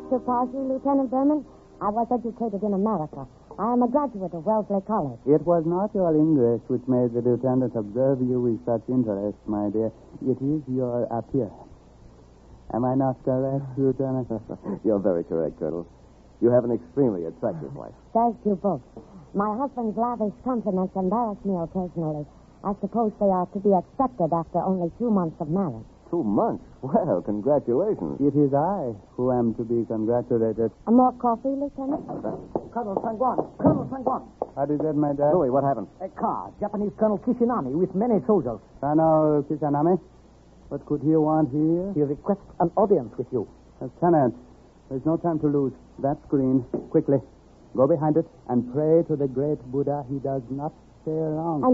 Mr. Parsley, Lieutenant Berman. I was educated in America. I am a graduate of Wellesley College. It was not your English which made the lieutenant observe you with such interest, my dear. It is your appearance. Am I not correct, Lieutenant? You're very correct, Colonel. You have an extremely attractive wife. Thank you both. My husband's lavish compliments embarrass me occasionally. I suppose they are to be expected after only 2 months of marriage. 2 months? Well, congratulations. It is I who am to be congratulated. More coffee, Lieutenant? Colonel Sangwan. Colonel Sangwan. How did that, my dad? Louis, what happened? A car. Japanese Colonel Kishinami with many soldiers. Colonel Kisanami, what could he want here? He requests an audience with you. Lieutenant, there's no time to lose. That screen, quickly. Go behind it and pray to the great Buddha he does not stay long.